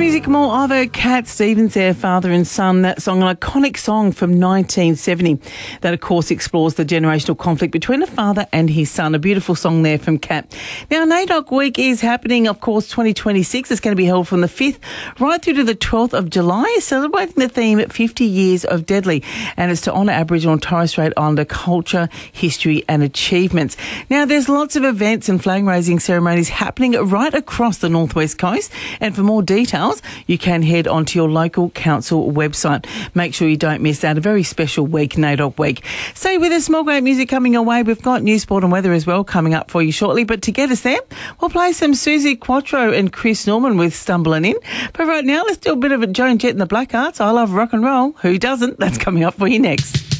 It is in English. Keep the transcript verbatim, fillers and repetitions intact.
music, more of a Cat Stevens there, father and son. That song, an iconic song from nineteen seventy that, of course, explores the generational conflict between a father and his son. A beautiful song there from Cat. Now, NAIDOC Week is happening, of course, twenty twenty-six. It's going to be held from the fifth right through to the twelfth of July, celebrating the theme fifty years of Deadly. And it's to honour Aboriginal and Torres Strait Islander culture, history and achievements. Now, there's lots of events and flag-raising ceremonies happening right across the Northwest Coast. And for more details, you can head onto your local council website. Make sure you don't miss out. A very special week, NAIDOC Week. Stay with us. More great music coming your way. We've got news, sport and weather as well coming up for you shortly. But to get us there, we'll play some Susie Quattro and Chris Norman with Stumbling In. But right now, let's do a bit of a Joan Jett and the Blackhearts. I love rock and roll. Who doesn't? That's coming up for you next.